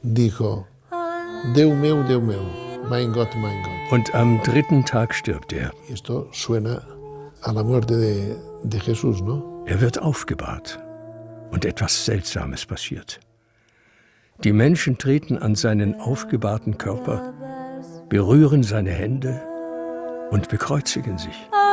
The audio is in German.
dijo, Déu meu, mein Gott, mein Gott. Und am 3. Tag stirbt er. Y esto suena a la muerte de Jesús, ¿no? Er wird aufgebahrt. Und etwas Seltsames passiert. Die Menschen treten an seinen aufgebahrten Körper, berühren seine Hände und bekreuzigen sich.